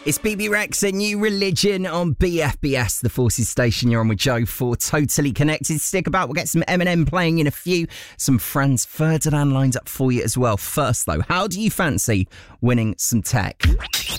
It's BB Rex, a New Religion on BFBS, the Forces station. You're on with Joe for Totally Connected. Stick about, we'll get some Eminem playing in a few. Some Franz Ferdinand lined up for you as well. First, though, how do you fancy winning some tech? Going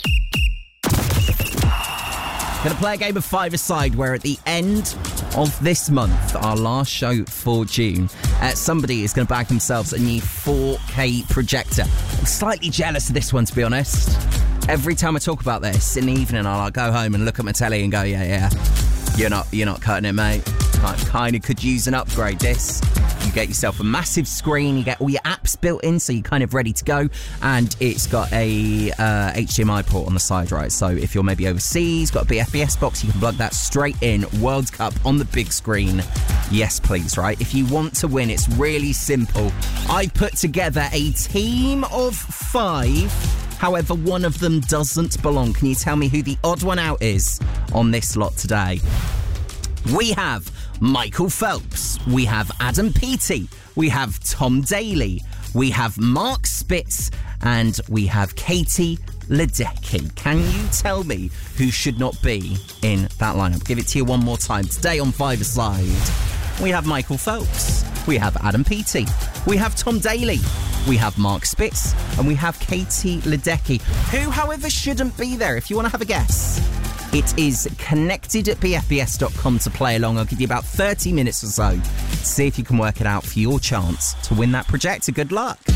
to play a game of five-a-side where at the end of this month, our last show for June, somebody is going to bag themselves a new 4K projector. I'm slightly jealous of this one, to be honest. Every time I talk about this in the evening, I'll go home and look at my telly and go, yeah, you're not cutting it, mate. I kind of could use an upgrade. This, you get yourself a massive screen, you get all your apps built in, so you're kind of ready to go, and it's got a HDMI port on the side, right? So if you're maybe overseas, got a BFBS box, you can plug that straight in. World Cup on the big screen. Yes, please, right? If you want to win, it's really simple. I put together a team of 5. However, one of them doesn't belong. Can you tell me who the odd one out is on this lot today? We have Michael Phelps. We have Adam Peaty. We have Tom Daley. We have Mark Spitz. And we have Katie Ledecky. Can you tell me who should not be in that lineup? Give it to you one more time. Today on Five-a-Side, we have Michael Phelps. We have Adam Peaty. We have Tom Daley. We have Mark Spitz. And we have Katie Ledecky, who, however, shouldn't be there. If you want to have a guess, it is connected at bfbs.com to play along. I'll give you about 30 minutes or so to see if you can work it out for your chance to win that projector. Good luck.